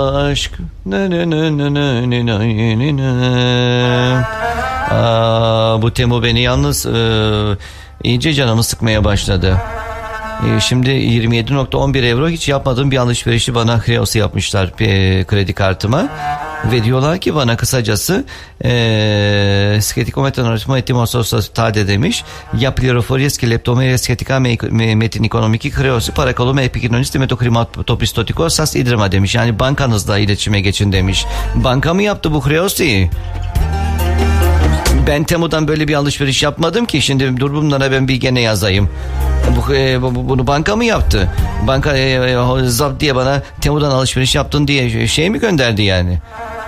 Aşk. Bu Temu beni yalnız iyice canımı sıkmaya başladı. Şimdi 27.11 euro hiç yapmadığım bir alışverişi bana Kreos'u yapmışlar kredi kartıma. Ve diyorlar ki bana kısacası sketikometan öğretimi etimososa tade demiş. Ya pliroforias leptomere sketika metin ekonomiki Kreos'u parakoloma epikinonist metokrimatopistotiko sas idrima demiş. Yani bankanızla iletişime geçin demiş. Banka mı yaptı bu Kreos'u? Ben Temu'dan böyle bir alışveriş yapmadım ki. Şimdi dur bunlara ben bir gene yazayım. Bunu banka mı yaptı? Banka zap diye bana Temu'dan alışveriş yaptın diye şey mi gönderdi yani?